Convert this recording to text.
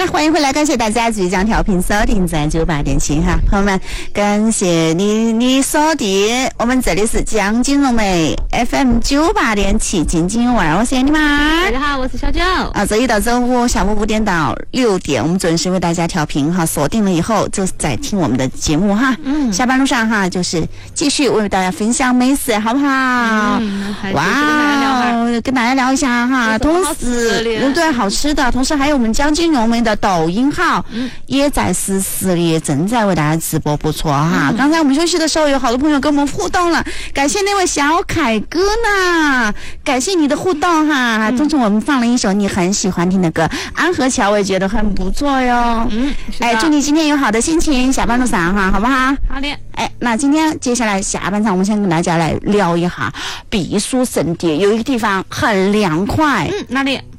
了，欢迎回来，感谢大家即将调频收听在98.7哈，朋友们，感谢你锁定我们这里是江金融美 FM 98.7金金晚，我是你妈。 大家好，我是小九。 周一到周五下午5点到6点，我们准时为大家调频哈，锁定了以后就在听我们的节目哈。下班路上哈，就是继续为大家分享美食，好不好？哇，跟大家聊一下哈，同时对好吃的，同时还有我们江金融美的抖音号也在实时里正在为大家直播，不错哈。刚才我们休息的时候，有好多朋友跟我们互动了，感谢那位小凯哥呢，感谢你的互动哈。中途我们放了一首你很喜欢听的歌，安河桥我也觉得很不错哟。祝你今天有好的心情，下班路上哈，好不好？ 好的。 那今天接下来下半场，我们先跟大家来聊一下避暑胜地，有一个地方很凉快。 哪里？